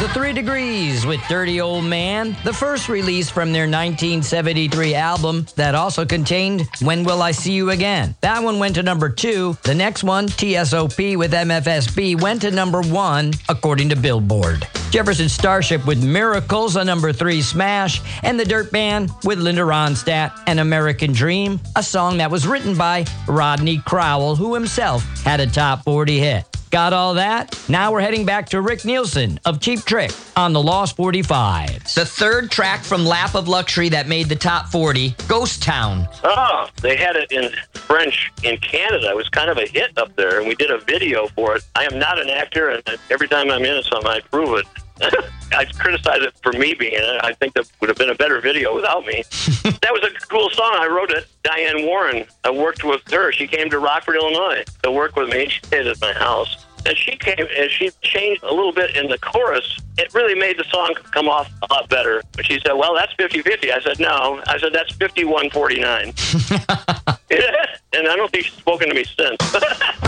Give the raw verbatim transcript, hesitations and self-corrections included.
The Three Degrees with Dirty Old Man, the first release from their nineteen seventy-three album that also contained When Will I See You Again. That one went to number two. The next one, T S O P with M F S B, went to number one, according to Billboard. Jefferson Starship with Miracles, a number three smash, and the Dirt Band with Linda Ronstadt and American Dream, a song that was written by Rodney Crowell, who himself had a top forty hit. Got all that? Now we're heading back to Rick Nielsen of Cheap Trick on the Lost forty-fives. The third track from Lap of Luxury that made the top forty, Ghost Town. Oh, they had it in French in Canada. It was kind of a hit up there, and we did a video for it. I am not an actor, and every time I'm in something, I prove it. I criticize it for me being in it. I think that would have been a better video without me. That was a cool song. I wrote it. Diane Warren, I worked with her. She came to Rockford, Illinois to work with me. She stayed at my house. And she came and she changed a little bit in the chorus. It really made the song come off a lot better. But she said, well, that's fifty-fifty. I said, no. I said, that's fifty-one forty-nine. And I don't think she's spoken to me since.